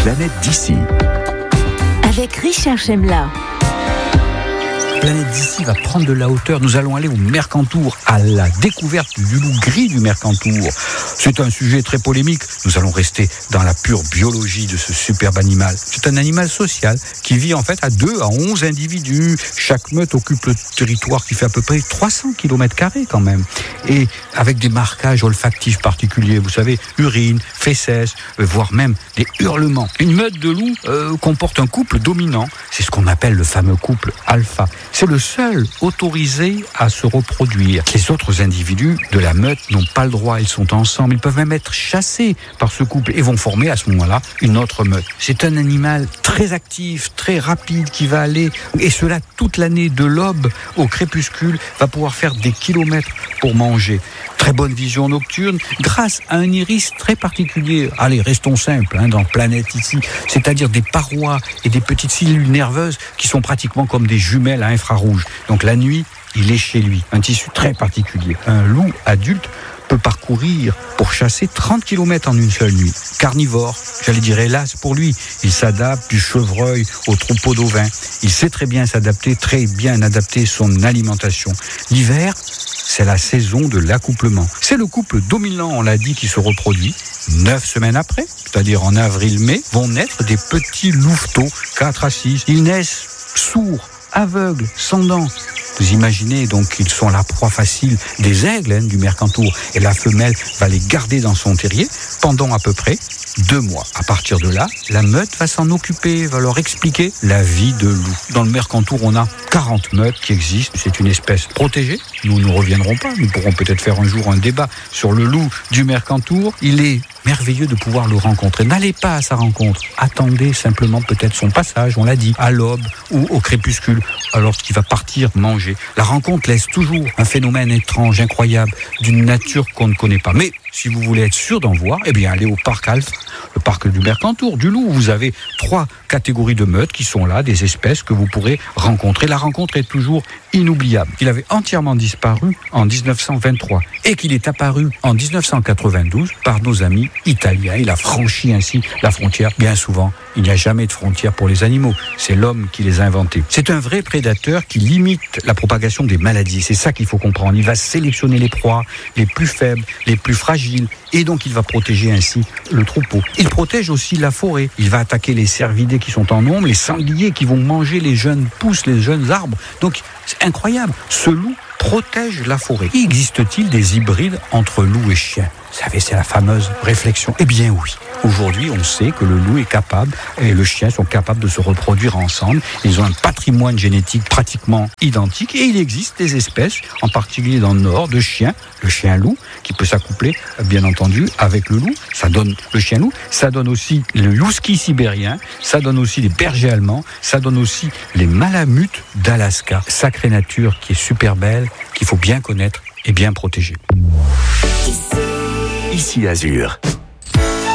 Planète d'ici. Avec Richard Chemla. Planète d'ici va prendre de la hauteur. Nous allons aller au Mercantour, à la découverte du loup gris du Mercantour. C'est un sujet très polémique. Nous allons rester dans la pure biologie de ce superbe animal. C'est un animal social qui vit en fait à 2 à 11 individus. Chaque meute occupe le territoire qui fait à peu près 300 km² quand même. Et avec des marquages olfactifs particuliers. Vous savez, urine, fesses, voire même des hurlements. Une meute de loups comporte un couple dominant. C'est ce qu'on appelle le fameux couple alpha. C'est le seul autorisé à se reproduire. Les autres individus de la meute n'ont pas le droit, ils sont ensemble, ils peuvent même être chassés par ce couple et vont former à ce moment-là une autre meute. C'est un animal très actif, très rapide qui va aller, et cela toute l'année, de l'aube au crépuscule, va pouvoir faire des kilomètres pour manger. Très bonne vision nocturne grâce à un iris très particulier. Allez, restons simples dans Planète ici, c'est-à-dire des parois et des petites cellules nerveuses qui sont pratiquement comme des jumelles à infrarouge. Donc la nuit, il est chez lui, un tissu très particulier. Un loup adulte peut parcourir pour chasser 30 km en une seule nuit. Carnivore, j'allais dire hélas pour lui, il s'adapte du chevreuil au troupeau d'ovins. Il sait très bien s'adapter, très bien adapter son alimentation. L'hiver, c'est la saison de l'accouplement. C'est le couple dominant, on l'a dit, qui se reproduit. 9 semaines après, c'est-à-dire en avril-mai, vont naître des petits louveteaux, 4 à 6. Ils naissent sourds, aveugles, sans dents. Vous imaginez donc qu'ils sont la proie facile des aigles du Mercantour. Et la femelle va les garder dans son terrier pendant à peu près 2 mois. À partir de là, la meute va s'en occuper, va leur expliquer la vie de loup. Dans le Mercantour, on a 40 meutes qui existent. C'est une espèce protégée. Nous ne reviendrons pas. Nous pourrons peut-être faire un jour un débat sur le loup du Mercantour. Il est merveilleux de pouvoir le rencontrer. N'allez pas à sa rencontre. Attendez simplement peut-être son passage, on l'a dit, à l'aube ou au crépuscule, alors qu'il va partir manger. La rencontre laisse toujours un phénomène étrange, incroyable, d'une nature qu'on ne connaît pas. Mais si vous voulez être sûr d'en voir, eh bien allez au parc Alpha, le parc du Mercantour, du loup. Vous avez 3 catégories de meutes qui sont là, des espèces que vous pourrez rencontrer. La rencontre est toujours inoubliable. Il avait entièrement disparu en 1923 et qu'il est apparu en 1992 par nos amis italiens. Il a franchi ainsi la frontière. Bien souvent, il n'y a jamais de frontière pour les animaux. C'est l'homme qui les a inventés. C'est un vrai prédateur qui limite la propagation des maladies. C'est ça qu'il faut comprendre. Il va sélectionner les proies les plus faibles, les plus fragiles, et donc il va protéger ainsi le troupeau. Il protège aussi la forêt. Il va attaquer les cervidés qui sont en nombre, les sangliers qui vont manger les jeunes pousses, les jeunes arbres. Donc c'est incroyable. Ce loup protège la forêt. Existe-t-il des hybrides entre loup et chien ? Vous savez, c'est la fameuse réflexion. Eh bien oui. Aujourd'hui, on sait que le loup est capable et le chien sont capables de se reproduire ensemble. Ils ont un patrimoine génétique pratiquement identique et il existe des espèces, en particulier dans le nord, de chiens, le chien-loup, qui peut s'accoupler, bien entendu, avec le loup. Ça donne le chien-loup, ça donne aussi le husky sibérien, ça donne aussi les bergers allemands, ça donne aussi les malamutes d'Alaska. Sacrée nature qui est super belle, qu'il faut bien connaître et bien protéger. Ici Azur.